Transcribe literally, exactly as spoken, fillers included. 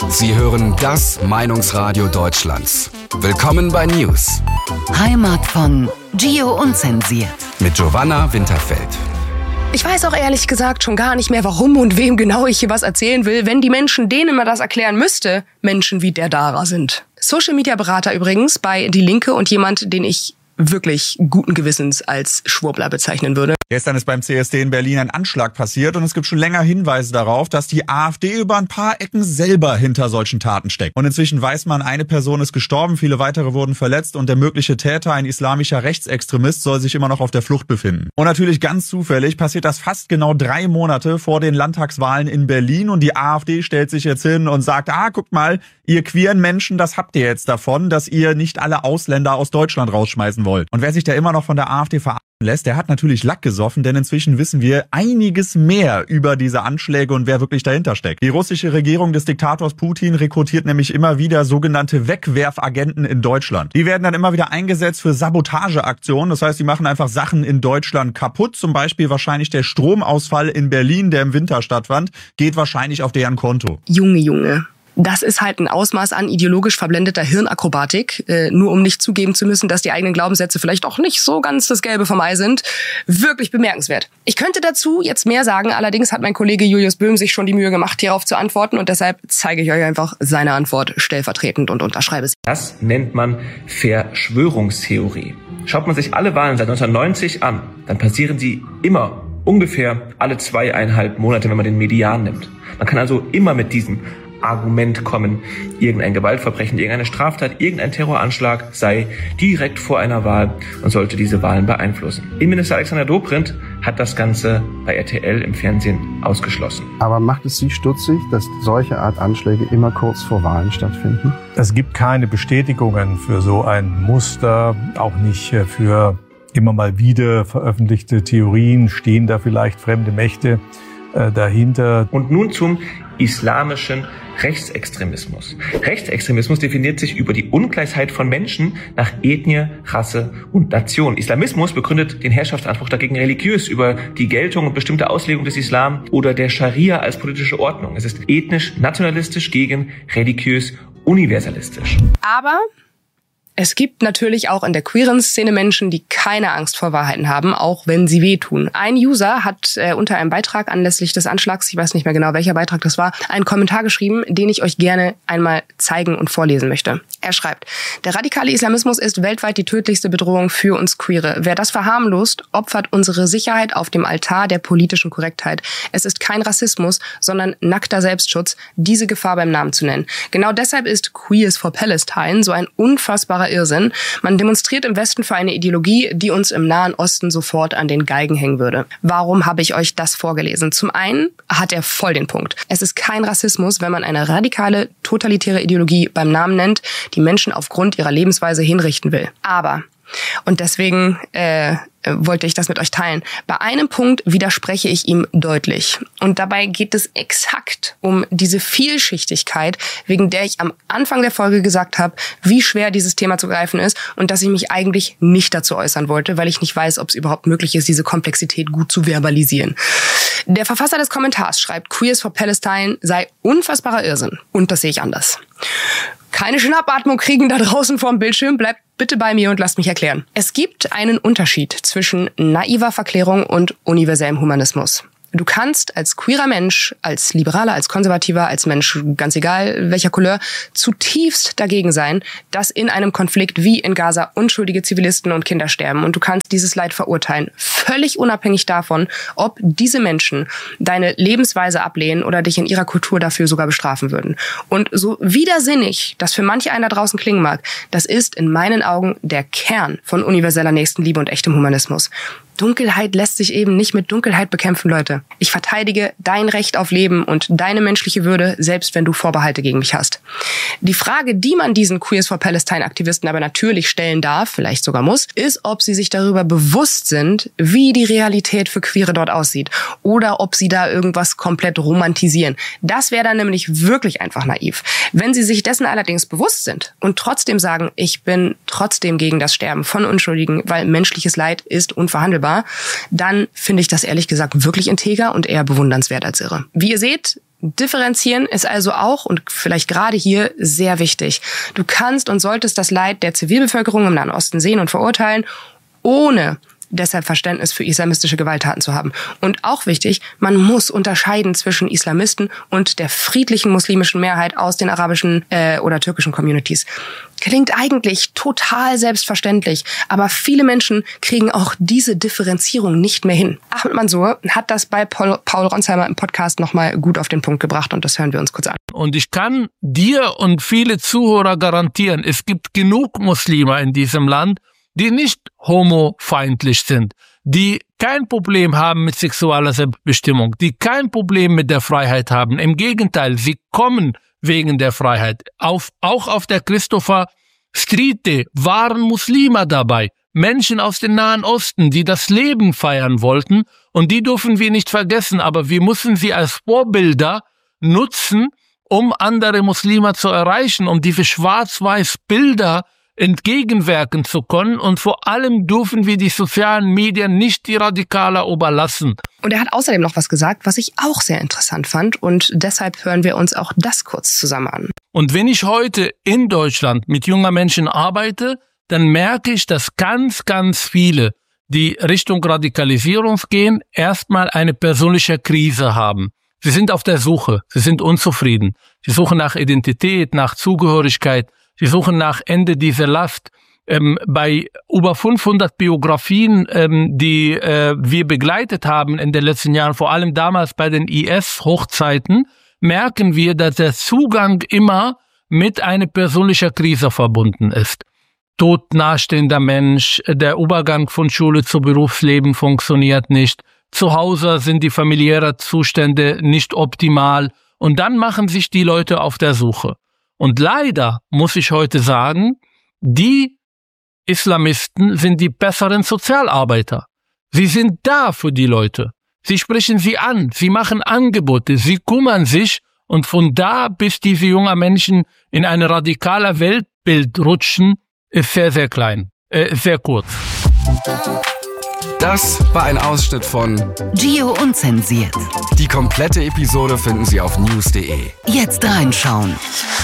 Sie hören das Meinungsradio Deutschlands. Willkommen bei News. Heimat von Gio Unzensiert. Mit Giovanna Winterfeld. Ich weiß auch ehrlich gesagt schon gar nicht mehr, warum und wem genau ich hier was erzählen will, wenn die Menschen, denen man das erklären müsste, Menschen wie der Dara sind. Social-Media-Berater übrigens bei Die Linke und jemand, den ich wirklich guten Gewissens als Schwurbler bezeichnen würde. Gestern ist beim C S D in Berlin ein Anschlag passiert und es gibt schon länger Hinweise darauf, dass die AfD über ein paar Ecken selber hinter solchen Taten steckt. Und inzwischen weiß man, eine Person ist gestorben, viele weitere wurden verletzt und der mögliche Täter, ein islamischer Rechtsextremist, soll sich immer noch auf der Flucht befinden. Und natürlich ganz zufällig passiert das fast genau drei Monate vor den Landtagswahlen in Berlin und die AfD stellt sich jetzt hin und sagt, ah, guckt mal, ihr queeren Menschen, das habt ihr jetzt davon, dass ihr nicht alle Ausländer aus Deutschland rausschmeißen wollt. Und wer sich da immer noch von der AfD verarschen lässt, der hat natürlich Lack gesoffen, denn inzwischen wissen wir einiges mehr über diese Anschläge und wer wirklich dahinter steckt. Die russische Regierung des Diktators Putin rekrutiert nämlich immer wieder sogenannte Wegwerfagenten in Deutschland. Die werden dann immer wieder eingesetzt für Sabotageaktionen, das heißt, die machen einfach Sachen in Deutschland kaputt, zum Beispiel wahrscheinlich der Stromausfall in Berlin, der im Winter stattfand, geht wahrscheinlich auf deren Konto. Junge, Junge. Das ist halt ein Ausmaß an ideologisch verblendeter Hirnakrobatik, äh, nur um nicht zugeben zu müssen, dass die eigenen Glaubenssätze vielleicht auch nicht so ganz das Gelbe vom Ei sind. Wirklich bemerkenswert. Ich könnte dazu jetzt mehr sagen, allerdings hat mein Kollege Julius Böhm sich schon die Mühe gemacht, hierauf zu antworten und deshalb zeige ich euch einfach seine Antwort stellvertretend und unterschreibe sie. Das nennt man Verschwörungstheorie. Schaut man sich alle Wahlen seit neunzehnhundertneunzig an, dann passieren sie immer ungefähr alle zweieinhalb Monate, wenn man den Median nimmt. Man kann also immer mit diesem Argument kommen, irgendein Gewaltverbrechen, irgendeine Straftat, irgendein Terroranschlag sei direkt vor einer Wahl und sollte diese Wahlen beeinflussen. Innenminister Alexander Dobrindt hat das Ganze bei R T L im Fernsehen ausgeschlossen. Aber macht es Sie stutzig, dass solche Art Anschläge immer kurz vor Wahlen stattfinden? Es gibt keine Bestätigungen für so ein Muster, auch nicht für immer mal wieder veröffentlichte Theorien. Stehen da vielleicht fremde Mächte äh, dahinter? Und nun zum islamischen Rechtsextremismus. Rechtsextremismus definiert sich über die Ungleichheit von Menschen nach Ethnie, Rasse und Nation. Islamismus begründet den Herrschaftsanspruch dagegen religiös über die Geltung und bestimmte Auslegung des Islam oder der Scharia als politische Ordnung. Es ist ethnisch nationalistisch gegen religiös universalistisch. Aber es gibt natürlich auch in der queeren Szene Menschen, die keine Angst vor Wahrheiten haben, auch wenn sie wehtun. Ein User hat äh, unter einem Beitrag anlässlich des Anschlags, ich weiß nicht mehr genau, welcher Beitrag das war, einen Kommentar geschrieben, den ich euch gerne einmal zeigen und vorlesen möchte. Er schreibt, der radikale Islamismus ist weltweit die tödlichste Bedrohung für uns Queere. Wer das verharmlost, opfert unsere Sicherheit auf dem Altar der politischen Korrektheit. Es ist kein Rassismus, sondern nackter Selbstschutz, diese Gefahr beim Namen zu nennen. Genau deshalb ist Queers for Palestine so ein unfassbarer Irrsinn. Man demonstriert im Westen für eine Ideologie, die uns im Nahen Osten sofort an den Galgen hängen würde. Warum habe ich euch das vorgelesen? Zum einen hat er voll den Punkt. Es ist kein Rassismus, wenn man eine radikale, totalitäre Ideologie beim Namen nennt, die Menschen aufgrund ihrer Lebensweise hinrichten will. Aber, und deswegen äh, wollte ich das mit euch teilen, bei einem Punkt widerspreche ich ihm deutlich. Und dabei geht es exakt um diese Vielschichtigkeit, wegen der ich am Anfang der Folge gesagt habe, wie schwer dieses Thema zu greifen ist und dass ich mich eigentlich nicht dazu äußern wollte, weil ich nicht weiß, ob es überhaupt möglich ist, diese Komplexität gut zu verbalisieren. Der Verfasser des Kommentars schreibt, Queers for Palestine sei unfassbarer Irrsinn. Und das sehe ich anders. Keine Schnappatmung kriegen da draußen vorm Bildschirm, bleibt bitte bei mir und lasst mich erklären. Es gibt einen Unterschied zwischen naiver Verklärung und universellem Humanismus. Du kannst als queerer Mensch, als Liberaler, als Konservativer, als Mensch, ganz egal welcher Couleur, zutiefst dagegen sein, dass in einem Konflikt wie in Gaza unschuldige Zivilisten und Kinder sterben. Und du kannst dieses Leid verurteilen, völlig unabhängig davon, ob diese Menschen deine Lebensweise ablehnen oder dich in ihrer Kultur dafür sogar bestrafen würden. Und so widersinnig das für manche einen da draußen klingen mag, das ist in meinen Augen der Kern von universeller Nächstenliebe und echtem Humanismus. Dunkelheit lässt sich eben nicht mit Dunkelheit bekämpfen, Leute. Ich verteidige dein Recht auf Leben und deine menschliche Würde, selbst wenn du Vorbehalte gegen mich hast. Die Frage, die man diesen Queers for Palestine-Aktivisten aber natürlich stellen darf, vielleicht sogar muss, ist, ob sie sich darüber bewusst sind, wie die Realität für Queere dort aussieht oder ob sie da irgendwas komplett romantisieren. Das wäre dann nämlich wirklich einfach naiv. Wenn sie sich dessen allerdings bewusst sind und trotzdem sagen, ich bin trotzdem gegen das Sterben von Unschuldigen, weil menschliches Leid ist unverhandelbar, dann finde ich das ehrlich gesagt wirklich integer und eher bewundernswert als irre. Wie ihr seht, Differenzieren ist also auch und vielleicht gerade hier sehr wichtig. Du kannst und solltest das Leid der Zivilbevölkerung im Nahen Osten sehen und verurteilen, ohne deshalb Verständnis für islamistische Gewalttaten zu haben. Und auch wichtig, man muss unterscheiden zwischen Islamisten und der friedlichen muslimischen Mehrheit aus den arabischen äh, oder türkischen Communities. Klingt eigentlich total selbstverständlich, aber viele Menschen kriegen auch diese Differenzierung nicht mehr hin. Ahmed Mansour hat das bei Paul, Paul Ronsheimer im Podcast nochmal gut auf den Punkt gebracht und das hören wir uns kurz an. Und ich kann dir und viele Zuhörer garantieren, es gibt genug Muslime in diesem Land, die nicht homofeindlich sind, die kein Problem haben mit sexueller Selbstbestimmung, die kein Problem mit der Freiheit haben. Im Gegenteil, sie kommen wegen der Freiheit. Auf, auch auf der Christopher Street Day waren Muslime dabei, Menschen aus dem Nahen Osten, die das Leben feiern wollten, und die dürfen wir nicht vergessen, aber wir müssen sie als Vorbilder nutzen, um andere Muslime zu erreichen, um diese schwarz-weiß Bilder entgegenwirken zu können, und vor allem dürfen wir die sozialen Medien nicht die Radikaler überlassen. Und er hat außerdem noch was gesagt, was ich auch sehr interessant fand, und deshalb hören wir uns auch das kurz zusammen an. Und wenn ich heute in Deutschland mit jungen Menschen arbeite, dann merke ich, dass ganz, ganz viele, die Richtung Radikalisierung gehen, erstmal eine persönliche Krise haben. Sie sind auf der Suche, sie sind unzufrieden, sie suchen nach Identität, nach Zugehörigkeit, sie suchen nach Ende dieser Last. Ähm, bei über fünfhundert Biografien, ähm, die äh, wir begleitet haben in den letzten Jahren, vor allem damals bei den I S-Hochzeiten, merken wir, dass der Zugang immer mit einer persönlichen Krise verbunden ist. Tod nahestehender Mensch, der Übergang von Schule zu Berufsleben funktioniert nicht, zu Hause sind die familiären Zustände nicht optimal, und dann machen sich die Leute auf der Suche. Und leider muss ich heute sagen, die Islamisten sind die besseren Sozialarbeiter. Sie sind da für die Leute. Sie sprechen sie an, sie machen Angebote, sie kümmern sich, und von da bis diese jungen Menschen in ein radikaler Weltbild rutschen, ist sehr, sehr klein, äh, sehr kurz. Das war ein Ausschnitt von Gio Unzensiert. Die komplette Episode finden Sie auf news punkt de. Jetzt reinschauen.